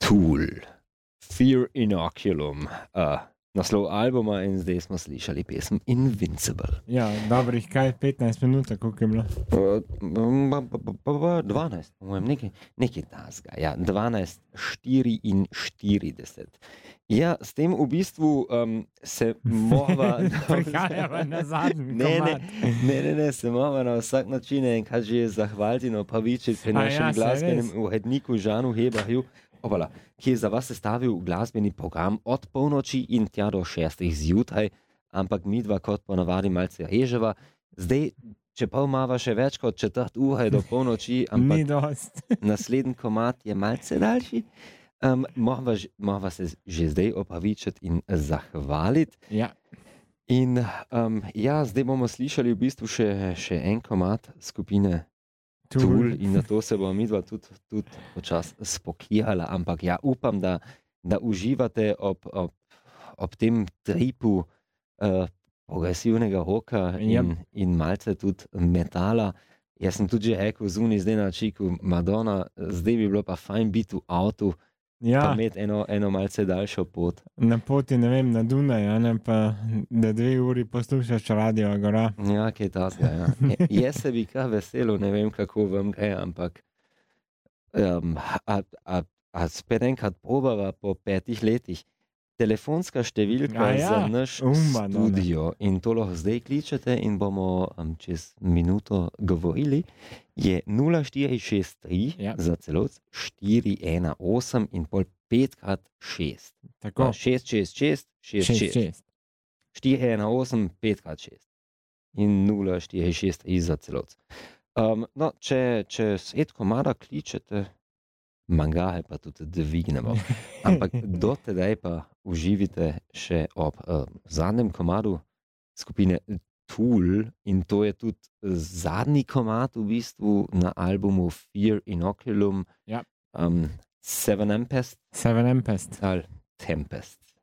Tool, Fear Inoculum, naslov albuma in zdaj smo slišali pesem Invincible. Ja, dobrih 15 minut, koliko je bilo? 12, nekaj tasga, ja, 12:44. Ja, s tem v bistvu se mova... Prihajava na zadnji komad. Ne, se mova na vsak način enkrat že zahvaliti in opravičiti pri našem glasbenem uredniku Žanu Hebarju, ki je za vas sestavil glasbeni program od polnoči in tja do 6 zjutraj, ampak midva kot ponavadi malce reževa. Zdaj, čeprav mava še več kot 4 ure do polnoči, ampak naslednji komad je malce daljši, morava se že zdaj opravičiti in zahvaliti. Ja. In zdaj bomo slišali v bistvu še en komad skupine Tool in na to se bo midva tudi počas spokijala, ampak ja, upam, da uživate ob tem tripu progresivnega rocka in malce tudi metala. Jaz sem tudi že rekel zunaj zdaj na čiku Madonna, zdaj bi bilo pa fajn biti v avtu, pa imeti eno malce daljšo pot. Na poti, ne vem, na Dunaj, pa da 2 uri poslušaš radio gora. Ja, kaj tasga, ja. Jaz se bi kar veselo, ne vem, kako vam gre, ampak spet enkrat probava po 5 letih. Telefonska številka za naš studio in to lahko zdaj kličete in bomo čez minuto govorili, je 0463 za celot 418 in pol 5x6. Tako. 666 66. 418 5x6 in 0463 za celot. No, če sred komada kličete, mangahe pa tudi dvignemo. Ampak do tedaj pa uživite še ob zadnjem komadu skupine Tool in to je tudi zadnji komad v bistvu na albumu Fear Inoculum. Ja. Seven Tempest. Seven Tempest. Ali Tempest.